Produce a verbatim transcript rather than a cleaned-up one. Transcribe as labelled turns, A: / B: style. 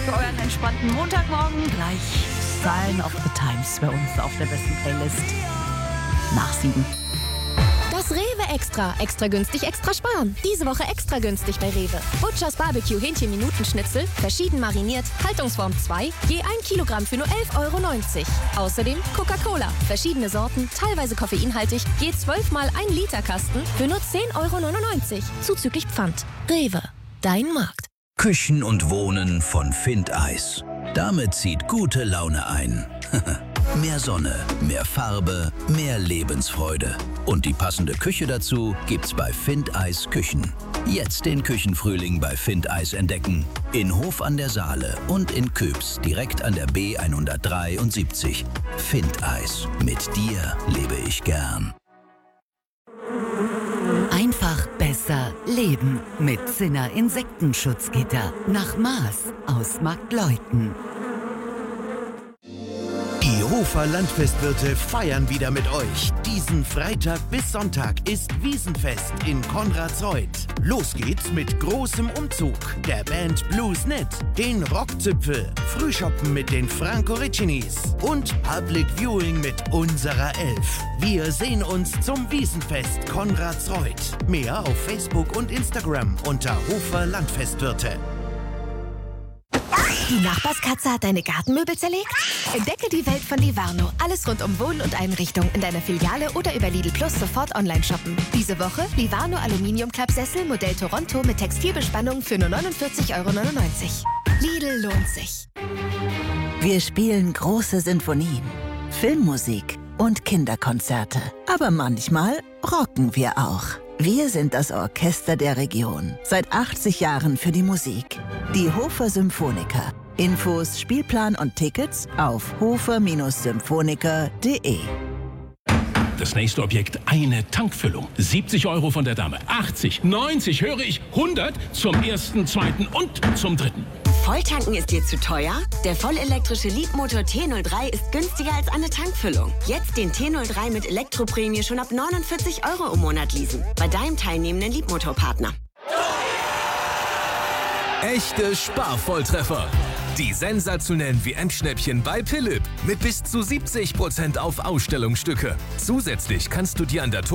A: für euren entspannten Montagmorgen. Gleich Sign of the Times bei uns auf der besten Playlist. Nach sieben.
B: Das Rewe Extra. Extra günstig, extra sparen. Diese Woche extra günstig bei Rewe. Butchers Barbecue Hähnchen-Minuten-Schnitzel, verschieden mariniert, Haltungsform zwei, je ein Kilogramm für nur elf Euro neunzig. Außerdem Coca-Cola, verschiedene Sorten, teilweise koffeinhaltig, je zwölf mal ein Liter Kasten für nur zehn Euro neunundneunzig. Zuzüglich Pfand. Rewe. Dein Markt.
C: Küchen und Wohnen von Findeis. Damit zieht gute Laune ein. Mehr Sonne, mehr Farbe, mehr Lebensfreude. Und die passende Küche dazu gibt's bei Findeis Küchen. Jetzt den Küchenfrühling bei Findeis entdecken. In Hof an der Saale und in Köps direkt an der B hundertdreiundsiebzig. Findeis. Mit dir lebe ich gern.
D: Einfach besser leben mit Zinner Insektenschutzgitter nach Maß aus Marktleuten.
E: Die Hofer Landfestwirte feiern wieder mit euch. Diesen Freitag bis Sonntag ist Wiesenfest in Konradsreuth. Los geht's mit großem Umzug, der Band Bluesnet, den Rockzipfel, Frühshoppen mit den Franco Riccinis und Public Viewing mit unserer Elf. Wir sehen uns zum Wiesenfest Konradsreuth. Mehr auf Facebook und Instagram unter Hofer Landfestwirte.
B: Die Nachbarskatze hat deine Gartenmöbel zerlegt? Entdecke die Welt von Livarno. Alles rund um Wohnen und Einrichtung in deiner Filiale oder über Lidl Plus sofort online shoppen. Diese Woche Livarno Aluminiumklappsessel Modell Toronto mit Textilbespannung für nur neunundvierzig Euro neunundneunzig. Lidl lohnt sich.
D: Wir spielen große Sinfonien, Filmmusik und Kinderkonzerte. Aber manchmal rocken wir auch. Wir sind das Orchester der Region. Seit achtzig Jahren für die Musik. Die Hofer Symphoniker. Infos, Spielplan und Tickets auf hofer Symphoniker punkt de.
F: Das nächste Objekt, eine Tankfüllung. siebzig Euro von der Dame. achtzig, neunzig, höre ich, hundert zum ersten, zweiten und zum dritten.
G: Volltanken ist dir zu teuer? Der vollelektrische Leapmotor T null drei ist günstiger als eine Tankfüllung. Jetzt den T null drei mit Elektroprämie schon ab neunundvierzig Euro im Monat leasen. Bei deinem teilnehmenden Leapmotor-Partner.
H: Echte Sparvolltreffer. Die sensationellen W M-Schnäppchen bei Philipp mit bis zu siebzig Prozent auf Ausstellungsstücke. Zusätzlich kannst du dir an der